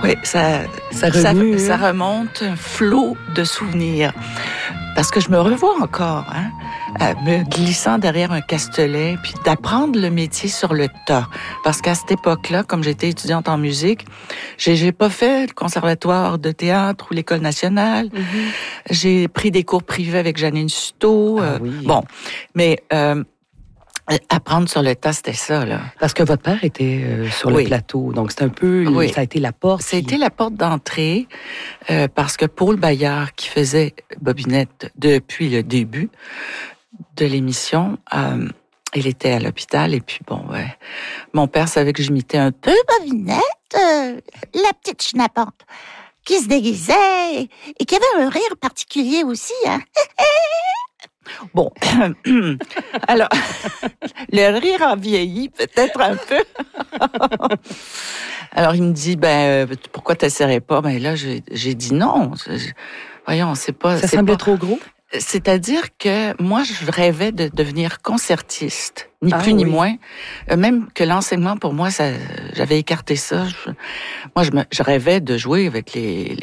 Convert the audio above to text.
Oui, ça remonte un flot de souvenirs. Parce que je me revois encore, me glissant derrière un castelet, puis d'apprendre le métier sur le tas. Parce qu'à cette époque-là, comme j'étais étudiante en musique, j'ai pas fait le conservatoire de théâtre ou l'école nationale. Mm-hmm. J'ai pris des cours privés avec Janine Suto. Oui. Bon, mais apprendre sur le tas, c'était ça, là. Parce que votre père était sur le plateau, donc c'est un peu... Oui. Ça a été la porte. Ça a été la porte d'entrée, parce que Paul Bayard, qui faisait Bobinette depuis le début de l'émission, il était à l'hôpital, et puis mon père savait que j'imitais un peu Bobinette, la petite schnappante, qui se déguisait et qui avait un rire particulier aussi, hein. Bon, alors, le rire a vieilli peut-être un peu. Alors, il me dit, pourquoi t'essaierais pas? Ben là, j'ai dit non. Voyons, c'est pas... Ça semblait trop gros? C'est-à-dire que moi, je rêvais de devenir concertiste, ni plus ni moins. Même que l'enseignement, pour moi, j'avais écarté ça. Je rêvais de jouer avec les